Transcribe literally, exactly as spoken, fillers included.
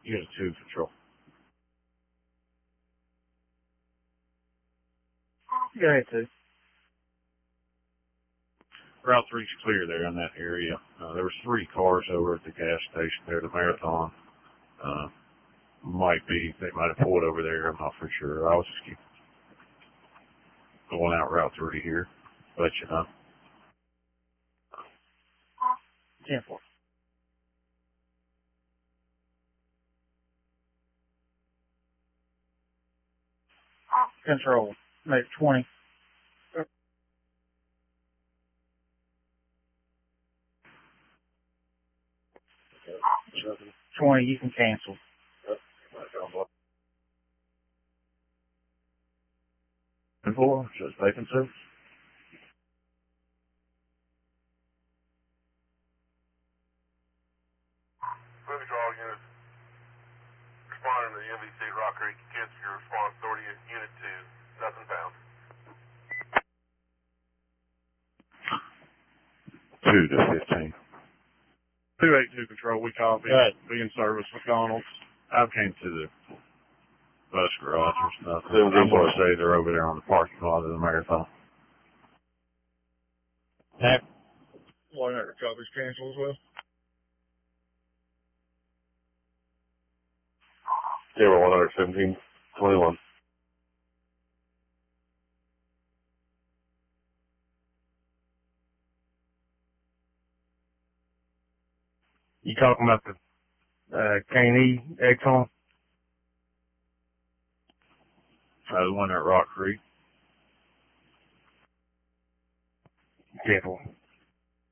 Unit two control. Go ahead, two. Route three's clear there in that area. Uh, there was three cars over at the gas station there, the Marathon. Uh, might be, they might have pulled over there, I'm not for sure. I was just keep going out Route three here, let you know. ten four. Control. Make twenty. twenty, you can cancel. ten four, just vacant service. Moving to all units. Responding to the M V C Rock Creek. Cancel your response authority at Unit two. Nothing found. two to fifteen. two eight two control, we copy. Right. Be in service, McDonald's. I came to the bus garage or something. I'm going to say they're over there on the parking lot of the Marathon. Tap. one hundred copies cancel as well. Zero one hundred seventeen twenty-one. You talking about the uh, K and E Exxon? Uh, the one at Rock Creek. Careful.